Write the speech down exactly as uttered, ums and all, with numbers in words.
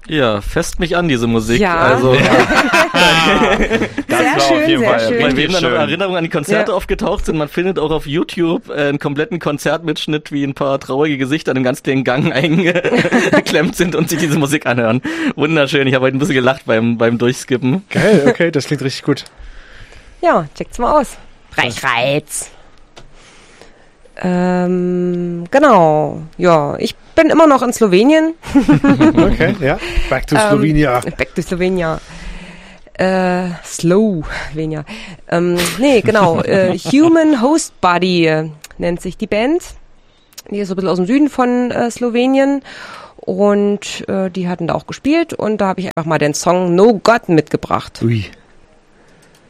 Ja, fest mich an, diese Musik. Ja. Also, ja. Das sehr war schön, auf jeden sehr Fall schön. bei wem dann noch schön. Erinnerungen an die Konzerte Ja. aufgetaucht sind, man findet auch auf YouTube äh, einen kompletten Konzertmitschnitt, wie ein paar traurige Gesichter in einem ganz kleinen Gang eingeklemmt sind und sich diese Musik anhören. Wunderschön, ich habe heute ein bisschen gelacht beim beim Durchskippen. Geil, okay, das klingt richtig gut. Ja, checkt's mal aus. Reichreiz. Ähm, genau. Ja, ich bin immer noch in Slowenien. Okay, ja. Back to Slovenia. Ähm, back to Slovenia. Äh, Slovenia. Ähm, nee, genau. Äh, Human Host Body äh, nennt sich die Band. Die ist so ein bisschen aus dem Süden von äh, Slowenien. Und äh, die hatten da auch gespielt. Und da habe ich einfach mal den Song No God mitgebracht. Ui.